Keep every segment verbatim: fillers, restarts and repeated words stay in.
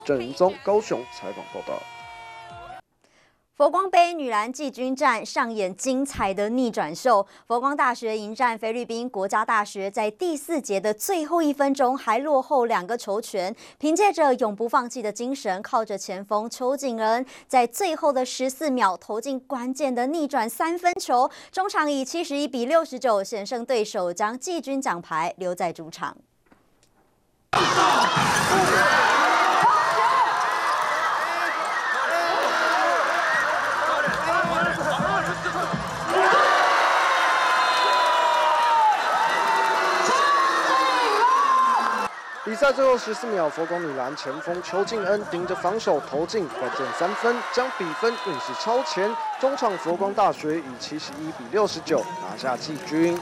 郑仁宗高雄采访报道。 佛光杯女篮季军战上演精彩的逆转秀，佛光大学迎战菲律宾国家大学，在第四节的最后一分钟还落后两个球权，凭借着永不放弃的精神，靠着前锋邱景恩在最后的十四秒投进关键的逆转三分球，中场以七十一比六十九险胜对手，将季军奖牌留在主场。 比赛最后十四秒，佛光女篮前锋邱敬恩顶着防守投进关键三分，将比分顺势超前。中场佛光大学以七十一比六十九拿下季军。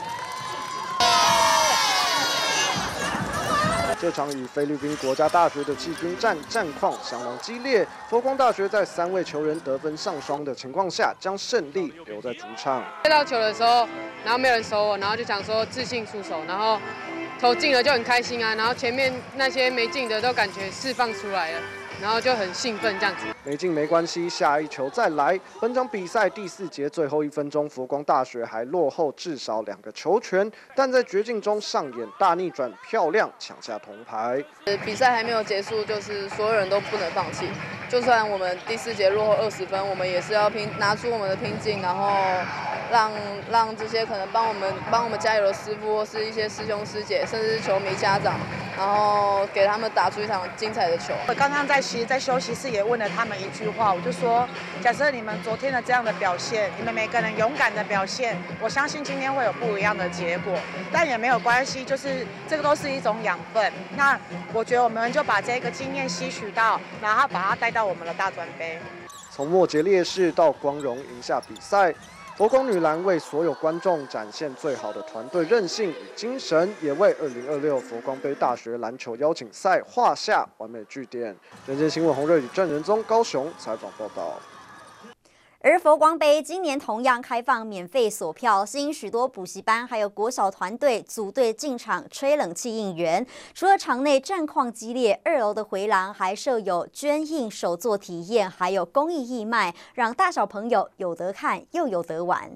这场与菲律宾国家大学的季军战战况相当激烈，佛光大学在三位球员得分上双的情况下，将胜利留在主场。 接到球的时候，然后没有人守我，然后就想说自信出手，然后投进了就很开心啊，然后前面那些没进的都感觉释放出来了，然后就很兴奋这样子。 没进没关系，下一球再来。本场比赛第四节最后一分钟，佛光大学还落后至少两个球权，但在绝境中上演大逆转，漂亮抢下铜牌。 比赛还没有结束，就是所有人都不能放弃。就算我们第四节落后二十分，我们也是要拼，拿出我们的拼劲，然后让让这些可能帮我们帮我们加油的师傅或是一些师兄师姐，甚至是球迷家长，然后给他们打出一场精彩的球。 我刚刚在其实，在休息室也问了他们一句话，我就说，假设你们昨天的这样的表现，你们每个人勇敢的表现，我相信今天会有不一样的结果，但也没有关系，就是这个都是一种养分。那我觉得我们就把这个经验吸取到，然后把它带到我们的大专杯。 从末节劣势到光荣赢下比赛。佛光女篮为所有观众展现最好的团队韧性与精神，也为二零二六佛光杯大学篮球邀请赛画下完美句点。人间新闻洪瑞宇、郑仁宗高雄采访报道。 而佛光杯今年同样开放免费索票，吸引许多补习班还有国小团队组队进场吹冷气应援。除了场内战况激烈，二楼的回廊还设有捐印手作体验，还有公益义卖，让大小朋友有得看又有得玩。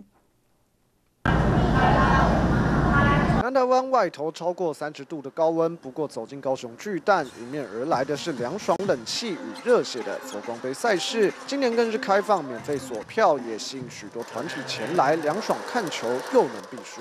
南台湾外头超过三十度的高温，不过走进高雄巨蛋，迎面而来的是凉爽冷气与热血的佛光杯赛事。今年更是开放免费索票，也吸引许多团体前来凉爽看球，又能避暑。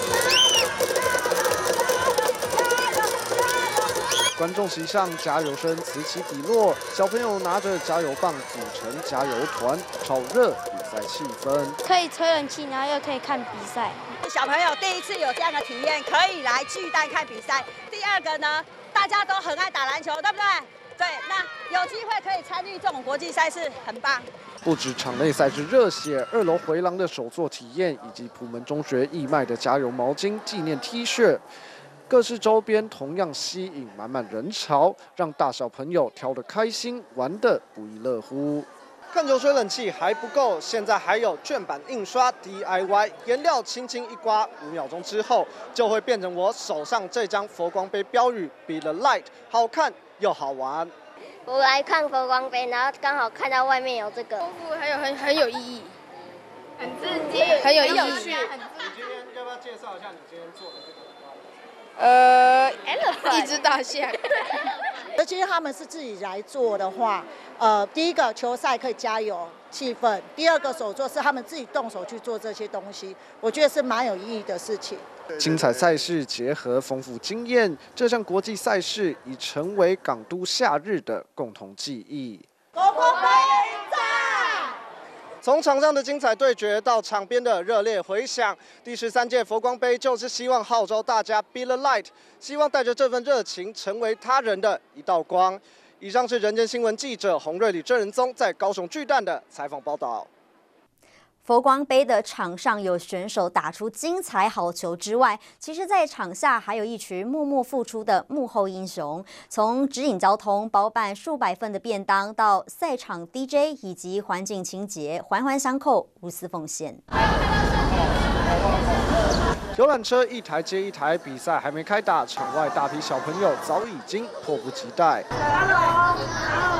观众席上加油声此起彼落，小朋友拿着加油棒组成加油团，炒热比赛气氛。 可以吹冷气，然后又可以看比赛。 小朋友第一次有这样的体验，可以来巨蛋看比赛。第二个呢，大家都很爱打篮球，对不对？对，那有机会可以参与这种国际赛事，很棒。 不止场内赛事热血，二楼回廊的手作体验，以及普门中学义卖的加油毛巾、纪念 T 恤。各式周边同样吸引满满人潮，让大小朋友挑得开心，玩得不亦乐乎。看球吹冷气还不够，现在还有卷板印刷 D I Y， 颜料轻轻一刮，五秒钟之后就会变成我手上这张佛光杯标语 "Be the light"， 好看又好玩。 我来看佛光杯，然后刚好看到外面有这个， 很有很很有意义， 很刺激， 很有意义。 很你今天要不要介绍一下你今天做的这个？ 呃，一只大象。 尤其是他们是自己来做的话，呃，第一个球赛可以加油气氛，第二个手作是他们自己动手去做这些东西，我觉得是蛮有意义的事情。 精彩赛事结合丰富经验，这项国际赛事已成为港都夏日的共同记忆。 佛光杯赢在！ 从场上的精彩对决到场边的热烈回响，第十三届佛光杯就是希望号召大家 Be the light， 希望带着这份热情成为他人的一道光。以上是人间新闻记者洪瑞礼、郑仁宗在高雄巨蛋的采访报道。 佛光杯的场上有选手打出精彩好球之外，其实在场下还有一群默默付出的幕后英雄，从指引交通、包办数百份的便当，到赛场 D J 以及环境清洁，环环相扣，无私奉献。 游览车一台接一台，比赛还没开打，场外大批小朋友早已经迫不及待。Hello, hello.